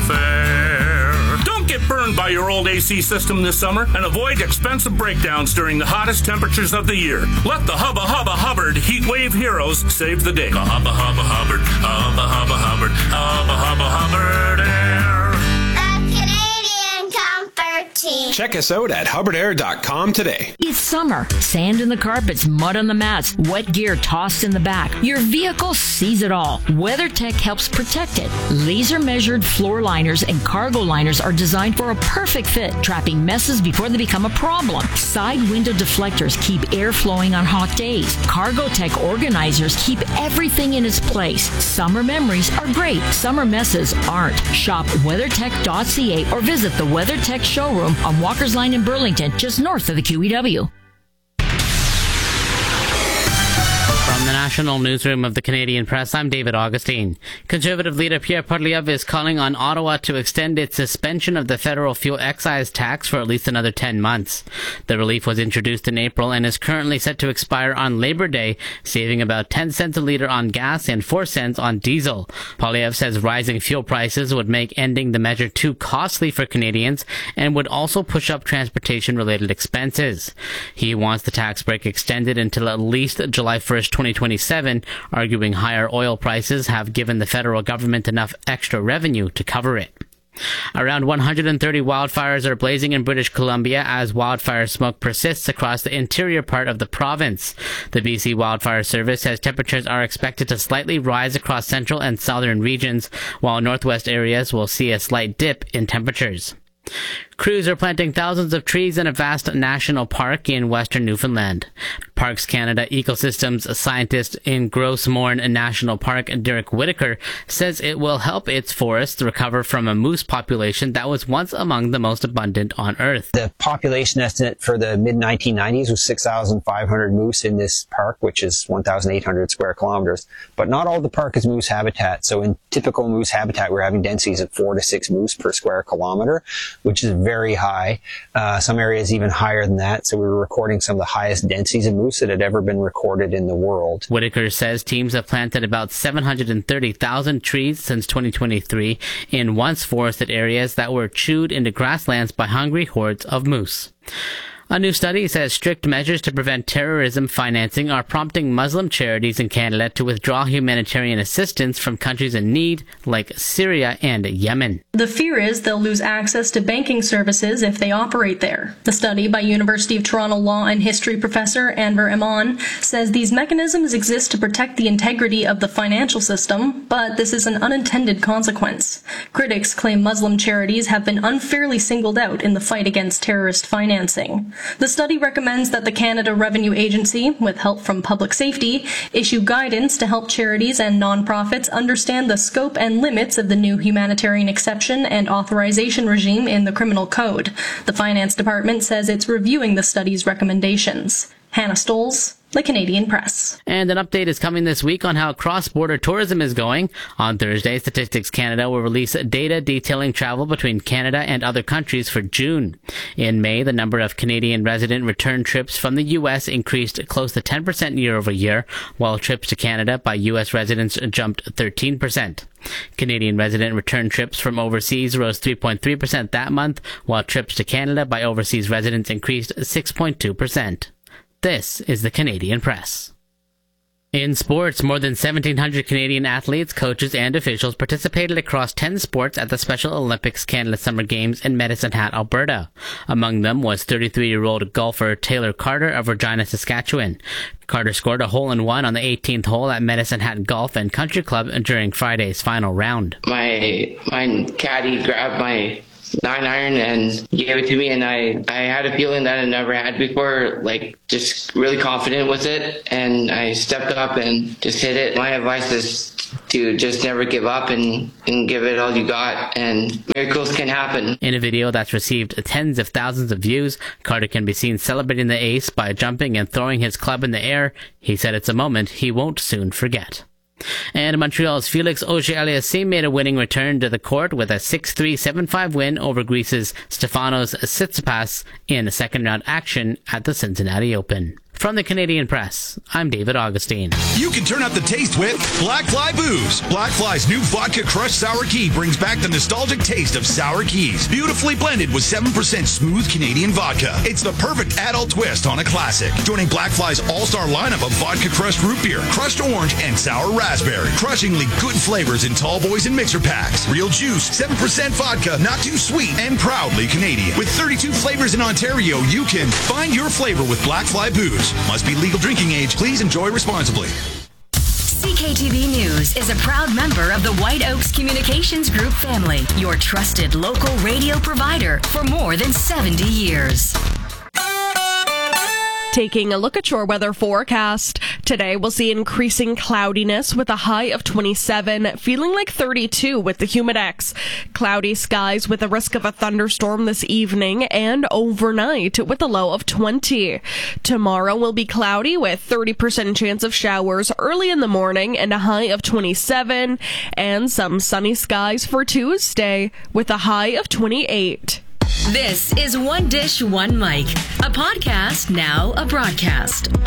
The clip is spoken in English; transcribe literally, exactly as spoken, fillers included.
affair. Don't get burned by your old A C system this summer and avoid expensive breakdowns during the hottest temperatures of the year. Let the Hubba Hubba Hubbard Heat Wave Heroes save the day. Hubba Hubba Hubbard, Hubba Hubba Hubbard, Hubba Hubba Hubbard Air. Check us out at hubbard air dot com today. It's summer. Sand in the carpets, mud on the mats, wet gear tossed in the back. Your vehicle sees it all. WeatherTech helps protect it. Laser-measured floor liners and cargo liners are designed for a perfect fit, trapping messes before they become a problem. Side window deflectors keep air flowing on hot days. CargoTech organizers keep everything in its place. Summer memories are great. Summer messes aren't. Shop weathertech dot c a or visit the WeatherTech showroom on Walker's Line in Burlington, just north of the Q E W. From the National Newsroom of the Canadian Press, I'm David Augustine. Conservative leader Pierre Poilievre is calling on Ottawa to extend its suspension of the federal fuel excise tax for at least another ten months. The relief was introduced in April and is currently set to expire on Labor Day, saving about ten cents a litre on gas and four cents on diesel. Poilievre says rising fuel prices would make ending the measure too costly for Canadians and would also push up transportation-related expenses. He wants the tax break extended until at least July first, twenty twenty-seven, arguing higher oil prices have given the federal government enough extra revenue to cover it. Around one hundred thirty wildfires are blazing in British Columbia as wildfire smoke persists across the interior part of the province. The B C Wildfire Service says temperatures are expected to slightly rise across central and southern regions, while northwest areas will see a slight dip in temperatures. Crews are planting thousands of trees in a vast national park in western Newfoundland. Parks Canada Ecosystems scientist in Gros Morne National Park, Derek Whitaker, says it will help its forests recover from a moose population that was once among the most abundant on Earth. The population estimate for the mid nineteen nineties was six thousand five hundred moose in this park, which is one thousand eight hundred square kilometers. But not all the park is moose habitat. So in typical moose habitat, we're having densities of four to six moose per square kilometer, which is very high. Uh, some areas even higher than that. So we were recording some of the highest densities of moose that had ever been recorded in the world. Whitaker says teams have planted about seven hundred thirty thousand trees since twenty twenty-three in once forested areas that were chewed into grasslands by hungry hordes of moose. A new study says strict measures to prevent terrorism financing are prompting Muslim charities in Canada to withdraw humanitarian assistance from countries in need like Syria and Yemen. The fear is they'll lose access to banking services if they operate there. The study by University of Toronto Law and History professor Anwar Iman says these mechanisms exist to protect the integrity of the financial system, but this is an unintended consequence. Critics claim Muslim charities have been unfairly singled out in the fight against terrorist financing. The study recommends that the Canada Revenue Agency, with help from Public Safety, issue guidance to help charities and nonprofits understand the scope and limits of the new humanitarian exception and authorization regime in the Criminal Code. The Finance Department says it's reviewing the study's recommendations. Hannah Stolz, The Canadian Press. And an update is coming this week on how cross-border tourism is going. On Thursday, Statistics Canada will release data detailing travel between Canada and other countries for June. In May, the number of Canadian resident return trips from the U S increased close to ten percent year over year, while trips to Canada by U S residents jumped thirteen percent. Canadian resident return trips from overseas rose three point three percent that month, while trips to Canada by overseas residents increased six point two percent. This is the Canadian Press. In sports, more than seventeen hundred Canadian athletes, coaches, and officials participated across ten sports at the Special Olympics Canada Summer Games in Medicine Hat, Alberta. Among them was thirty-three-year-old golfer Taylor Carter of Regina, Saskatchewan. Carter scored a hole-in-one on the eighteenth hole at Medicine Hat Golf and Country Club during Friday's final round. My, my caddy grabbed my nine iron and gave it to me, and I, I had a feeling that I never had before, like just really confident with it, and I stepped up and just hit it. My advice is to just never give up and, and give it all you got, and miracles can happen. In a video that's received tens of thousands of views, Carter can be seen celebrating the ace by jumping and throwing his club in the air. He said it's a moment he won't soon forget. And Montreal's Felix Auger-Aliassime made a winning return to the court with a six three, seven five win over Greece's Stefanos Tsitsipas in a second-round action at the Cincinnati Open. From the Canadian Press, I'm David Augustine. You can turn up the taste with Black Fly Booze. Black Fly's new Vodka Crushed Sour Key brings back the nostalgic taste of sour keys, beautifully blended with seven percent smooth Canadian vodka. It's the perfect adult twist on a classic. Joining Black Fly's all-star lineup of vodka crushed root beer, crushed orange, and sour raspberry. Crushingly good flavors in tall boys and mixer packs. Real juice, seven percent vodka, not too sweet, and proudly Canadian. With thirty-two flavors in Ontario, you can find your flavor with Black Fly Booze. Must be legal drinking age. Please enjoy responsibly. C K T V News is a proud member of the White Oaks Communications Group family, your trusted local radio provider for more than seventy years. Taking a look at your weather forecast. Today we'll see increasing cloudiness with a high of twenty-seven, feeling like thirty-two with the humidex. Cloudy skies with a risk of a thunderstorm this evening and overnight with a low of twenty. Tomorrow will be cloudy with thirty percent chance of showers early in the morning and a high of twenty-seven, and some sunny skies for Tuesday with a high of twenty-eight. This is One Dish, One Mic, a podcast, now a broadcast